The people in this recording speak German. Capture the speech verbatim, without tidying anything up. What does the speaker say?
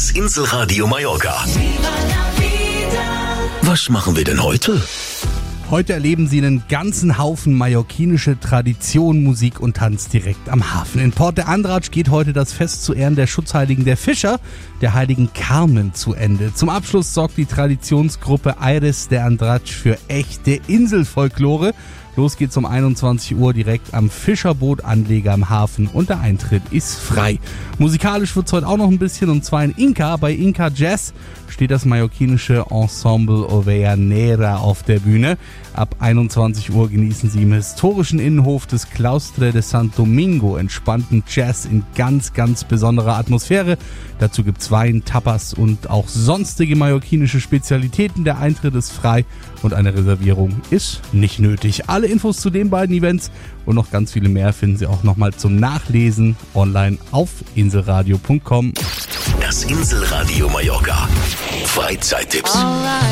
Das Inselradio Mallorca. Was machen wir denn heute? Heute erleben Sie einen ganzen Haufen mallorquinische Tradition, Musik und Tanz direkt am Hafen. In Port de Andratx geht heute das Fest zu Ehren der Schutzheiligen der Fischer, der heiligen Carmen, zu Ende. Zum Abschluss sorgt die Traditionsgruppe Aires de Andratx für echte Inselfolklore. Los geht's um einundzwanzig Uhr direkt am Fischerbootanleger am Hafen und der Eintritt ist frei. Musikalisch wird's heute auch noch ein bisschen, und zwar in Inca. Bei Inca Jazz steht das mallorquinische Ensemble Ovea Negra auf der Bühne. Ab einundzwanzig Uhr genießen Sie im historischen Innenhof des Claustre de Santo Domingo entspannten Jazz in ganz, ganz besonderer Atmosphäre. Dazu gibt's Wein, Tapas und auch sonstige mallorquinische Spezialitäten. Der Eintritt ist frei und eine Reservierung ist nicht nötig. Alle Infos zu den beiden Events und noch ganz viele mehr finden Sie auch nochmal zum Nachlesen online auf inselradio punkt com. Das Inselradio Mallorca. Freizeittipps.